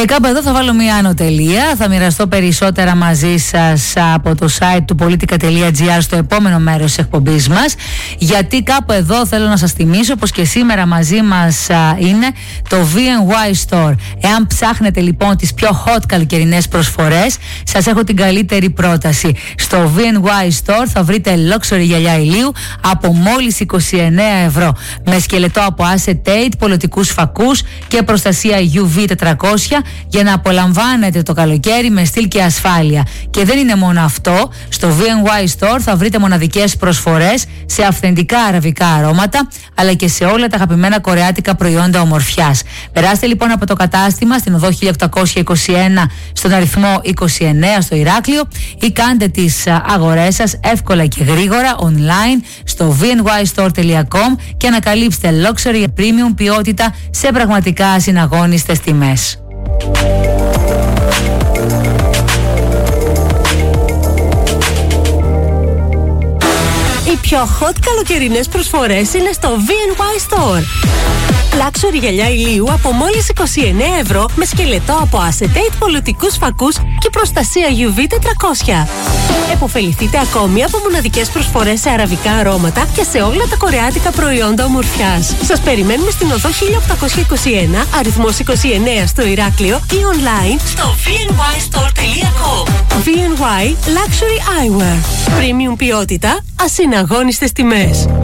Και κάπου εδώ θα βάλω μία άνω τελεία. Θα μοιραστώ περισσότερα μαζί σας από το site του politica.gr στο επόμενο μέρος της εκπομπής μας. Γιατί κάπου εδώ θέλω να σας θυμίσω πως και σήμερα μαζί μας είναι το VNY Store. Εάν ψάχνετε λοιπόν τις πιο hot καλοκαιρινές προσφορές, σας έχω την καλύτερη πρόταση. Στο VNY Store θα βρείτε luxury γυαλιά ηλίου από μόλις 29 ευρώ. Με σκελετό από acetate, πολιτικούς φακούς και προστασία UV 400 για να απολαμβάνετε το καλοκαίρι με στυλ και ασφάλεια. Και δεν είναι μόνο αυτό. Στο VNY Store θα βρείτε μοναδικές προσφορές σε αυθεντικά αραβικά αρώματα, αλλά και σε όλα τα αγαπημένα κορεάτικα προϊόντα ομορφιάς. Περάστε λοιπόν από το κατάστημα στην οδό 1821 στον αριθμό 29 στο Ηράκλειο ή κάντε τις αγορές σας εύκολα και γρήγορα online στο vnystore.com και ανακαλύψτε luxury premium ποιότητα σε πραγματικά ασυναγώνιστες τιμές. Οι πιο hot καλοκαιρινές προσφορές είναι στο VNY Store. Luxury γυαλιά ηλίου από μόλις 29 ευρώ με σκελετό από acetate, πολιτικούς φακούς και προστασία UV 400. Εποφεληθείτε ακόμη από μοναδικές προσφορές σε αραβικά αρώματα και σε όλα τα κορεάτικα προϊόντα ομορφιάς. Σας περιμένουμε στην οδό 1821, αριθμός 29 στο Ηράκλειο ή online στο vnystore.com. VNY Luxury Eyewear. Premium ποιότητα, ασυναγώνιστες τιμές.